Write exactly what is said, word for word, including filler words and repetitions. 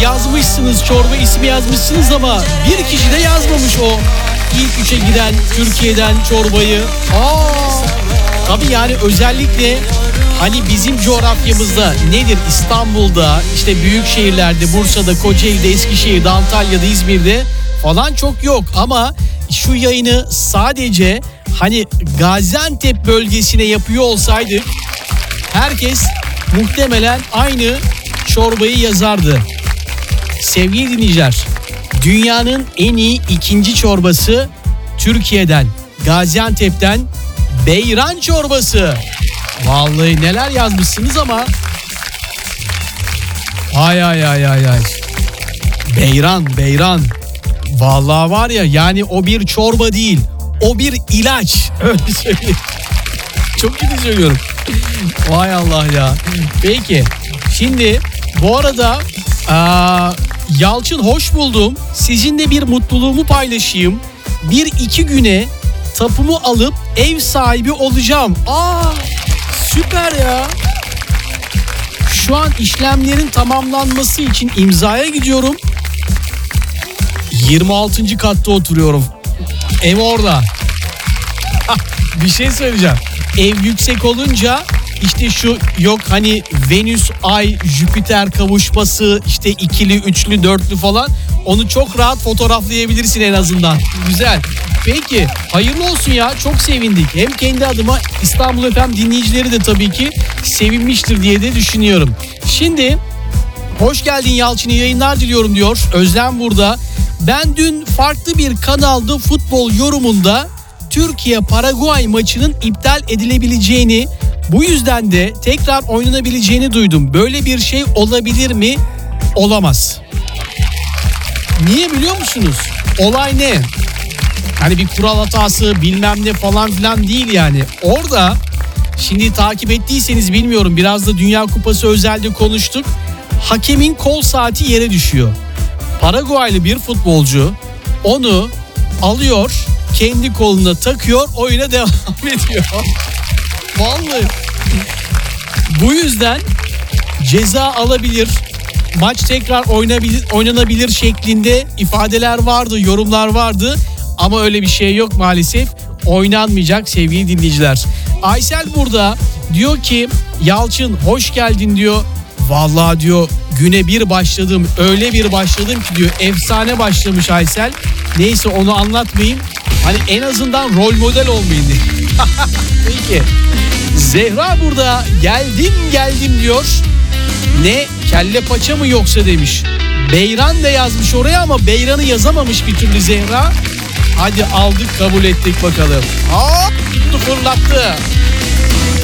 yazmışsınız, çorba ismi yazmışsınız ama bir kişi de yazmamış o ilk üçe giren Türkiye'den çorbayı. Aa, tabii yani özellikle hani bizim coğrafyamızda nedir, İstanbul'da, işte büyük şehirlerde, Bursa'da, Kocaeli'de, Eskişehir'de, Antalya'da, İzmir'de falan çok yok. Ama şu yayını sadece hani Gaziantep bölgesine yapıyor olsaydık herkes muhtemelen aynı çorbayı yazardı. Sevgili dinleyiciler, dünyanın en iyi ikinci çorbası Türkiye'den, Gaziantep'ten beyran çorbası. Vallahi neler yazmışsınız ama. Ay ay ay ay ay. Beyran, beyran. Vallahi var ya, yani o bir çorba değil, o bir ilaç. Öyle söyleyeyim. Çok kötü söylüyorum. Vay Allah ya. Peki. Şimdi bu arada aa, Yalçın hoş buldum. Sizinle bir mutluluğumu paylaşayım. Bir iki güne tapumu alıp ev sahibi olacağım. Aa, süper ya. Şu an işlemlerin tamamlanması için imzaya gidiyorum. yirmi altıncı katta oturuyorum. Ev orada. Bir şey söyleyeceğim. Ev yüksek olunca işte şu yok hani Venüs, Ay, Jüpiter kavuşması, işte ikili, üçlü, dörtlü falan, onu çok rahat fotoğraflayabilirsin en azından. Güzel. Peki hayırlı olsun ya, çok sevindik. Hem kendi adıma, İstanbul F M dinleyicileri de tabii ki sevinmiştir diye de düşünüyorum. Şimdi hoş geldin Yalçın, iyi yayınlar diliyorum diyor. Özlem burada. Ben dün farklı bir kanalda futbol yorumunda Türkiye-Paraguay maçının iptal edilebileceğini, bu yüzden de tekrar oynanabileceğini duydum. Böyle bir şey olabilir mi? Olamaz. Niye biliyor musunuz? Olay ne? Hani bir kural hatası bilmem ne falan filan değil yani. Orada şimdi takip ettiyseniz bilmiyorum, biraz da Dünya Kupası özelde konuştuk. Hakemin kol saati yere düşüyor. Paraguaylı bir futbolcu onu alıyor, kendi koluna takıyor, oyuna devam ediyor. Vallahi. Bu yüzden ceza alabilir, maç tekrar oynanabilir, oynanabilir şeklinde ifadeler vardı, yorumlar vardı. Ama öyle bir şey yok maalesef. Oynanmayacak sevgili dinleyiciler. Aysel burada diyor ki Yalçın hoş geldin diyor. Vallahi diyor güne bir başladım, öyle bir başladım ki diyor, efsane başlamış Aysel. Neyse onu anlatmayayım. Hani en azından rol model olmayın diye. Peki. Zehra burada geldim geldim diyor. Ne kelle paça mı yoksa demiş. Beyran da yazmış oraya ama beyranı yazamamış bir türlü Zehra. Hadi aldık kabul ettik bakalım. Hop tuttu fırlattı.